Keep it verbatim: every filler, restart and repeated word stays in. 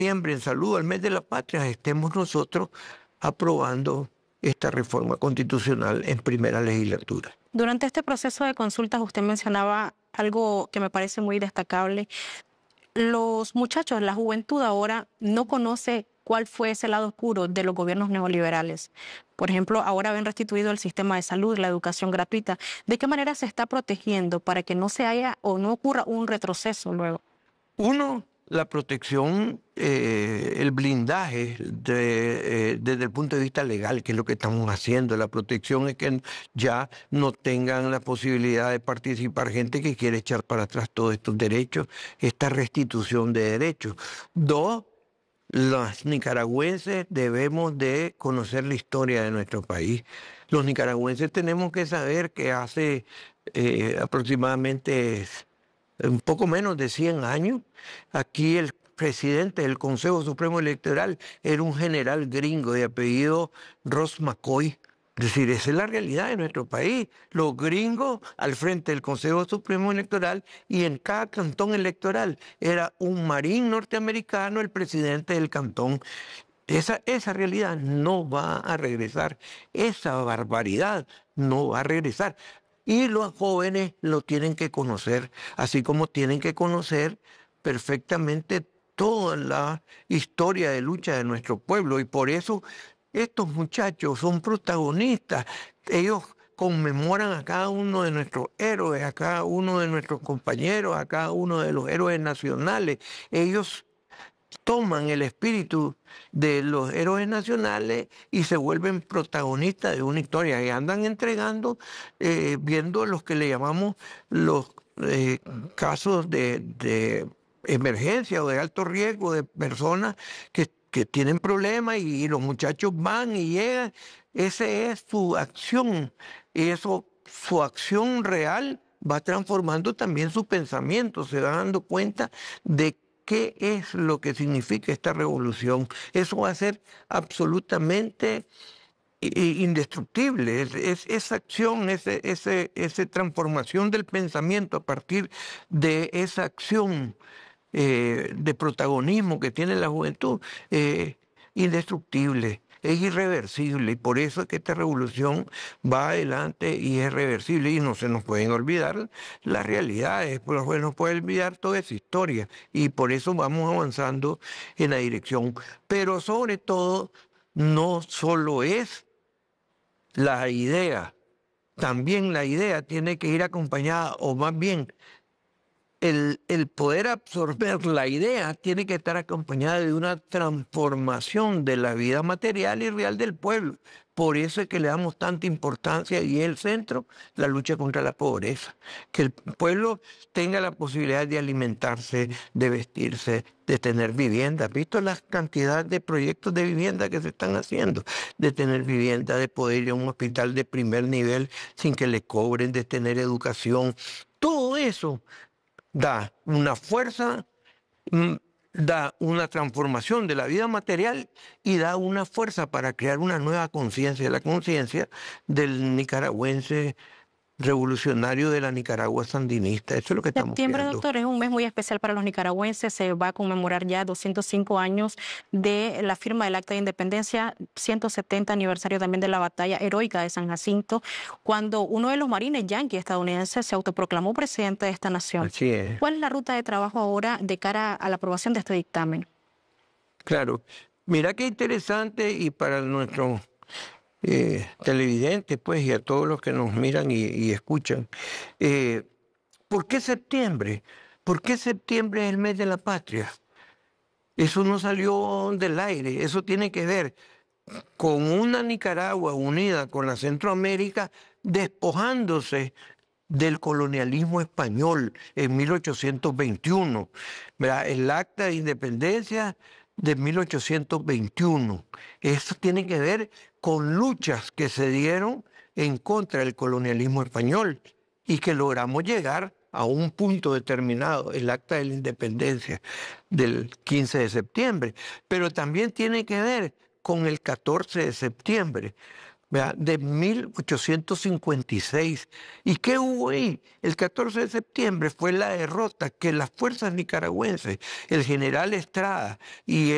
septiembre, en saludo al mes de la patria, estemos nosotros aprobando esta reforma constitucional en primera legislatura. Durante este proceso de consultas usted mencionaba algo que me parece muy destacable. Los muchachos, la juventud ahora no conoce cuál fue ese lado oscuro de los gobiernos neoliberales. Por ejemplo, ahora ven restituido el sistema de salud, la educación gratuita. ¿De qué manera se está protegiendo para que no se haya o no ocurra un retroceso luego? Uno, la protección, eh, el blindaje de, eh, desde el punto de vista legal, que es lo que estamos haciendo. La protección es que ya no tengan la posibilidad de participar gente que quiere echar para atrás todos estos derechos, esta restitución de derechos. Dos, los nicaragüenses debemos de conocer la historia de nuestro país. Los nicaragüenses tenemos que saber que hace eh, aproximadamente un poco menos de cien años, aquí el presidente del Consejo Supremo Electoral era un general gringo de apellido Ross McCoy. Es decir, esa es la realidad de nuestro país. Los gringos al frente del Consejo Supremo Electoral, y en cada cantón electoral era un marín norteamericano el presidente del cantón. Esa, esa realidad no va a regresar. Esa barbaridad no va a regresar. Y los jóvenes lo tienen que conocer, así como tienen que conocer perfectamente toda la historia de lucha de nuestro pueblo. Y por eso estos muchachos son protagonistas. Ellos conmemoran a cada uno de nuestros héroes, a cada uno de nuestros compañeros, a cada uno de los héroes nacionales. Ellos toman el espíritu de los héroes nacionales y se vuelven protagonistas de una historia y andan entregando, eh, viendo los que le llamamos los eh, casos de, de emergencia o de alto riesgo de personas que, que tienen problemas, y, y los muchachos van y llegan. Esa es su acción, y eso, su acción real va transformando también su pensamiento, se va dando cuenta de qué es lo que significa esta revolución. Eso va a ser absolutamente indestructible. Es, es, esa acción, ese, ese, esa transformación del pensamiento a partir de esa acción eh, de protagonismo que tiene la juventud, eh, indestructible. Es irreversible, y por eso es que esta revolución va adelante y es reversible, y no se nos pueden olvidar las realidades, no se nos puede olvidar toda esa historia, y por eso vamos avanzando en la dirección. Pero sobre todo, no solo es la idea, también la idea tiene que ir acompañada, o más bien, El, el poder absorber la idea tiene que estar acompañada de una transformación de la vida material y real del pueblo. Por eso es que le damos tanta importancia, y el centro, la lucha contra la pobreza. Que el pueblo tenga la posibilidad de alimentarse, de vestirse, de tener vivienda. ¿Has visto la cantidad de proyectos de vivienda que se están haciendo? De tener vivienda, de poder ir a un hospital de primer nivel sin que le cobren, de tener educación. Todo eso da una fuerza, da una transformación de la vida material, y da una fuerza para crear una nueva conciencia, la conciencia del nicaragüense revolucionario, de la Nicaragua sandinista. Eso es lo que estamos Septiembre, creando. doctor, es un mes muy especial para los nicaragüenses. Se va a conmemorar ya doscientos cinco años de la firma del Acta de Independencia, ciento setenta aniversario también de la batalla heroica de San Jacinto, cuando uno de los marines yanquis estadounidenses se autoproclamó presidente de esta nación. Así es. ¿Cuál es la ruta de trabajo ahora de cara a la aprobación de este dictamen? Claro. Mira qué interesante, y para nuestros eh, televidentes, pues, y a todos los que nos miran y, y escuchan, eh, ¿por qué septiembre? ¿Por qué septiembre es el mes de la patria? Eso no salió del aire, eso tiene que ver con una Nicaragua unida con la Centroamérica, despojándose del colonialismo español en mil ochocientos veintiuno. ¿Verdad? El Acta de Independencia de mil ochocientos veintiuno. Eso tiene que ver con luchas que se dieron en contra del colonialismo español, y que logramos llegar a un punto determinado, el Acta de la Independencia del quince de septiembre. Pero también tiene que ver con el catorce de septiembre, ¿verdad?, de mil ochocientos cincuenta y seis. ¿Y qué hubo ahí? El catorce de septiembre fue la derrota que las fuerzas nicaragüenses, el general Estrada y